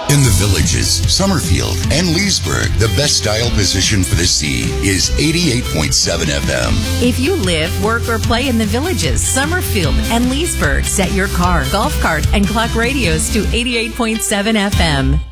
In the Villages, Summerfield, and Leesburg, the best style position for the sea is 88.7 FM. If you live, work, or play in the Villages, Summerfield, and Leesburg, set your car, golf cart, and clock radios to 88.7 FM.